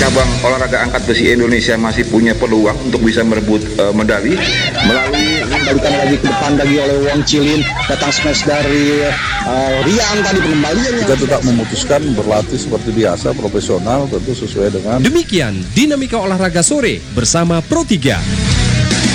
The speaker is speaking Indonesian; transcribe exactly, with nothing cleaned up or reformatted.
cabang olahraga angkat besi Indonesia masih punya peluang untuk bisa merebut uh, medali melalui kembalikan lagi ke depan lagi oleh Wong Chilin, datang smash dari uh, Rian tadi pengembalian. Kita tetap memutuskan berlatih seperti biasa, profesional, tentu sesuai dengan. Demikian dinamika olahraga sore bersama Pro tiga.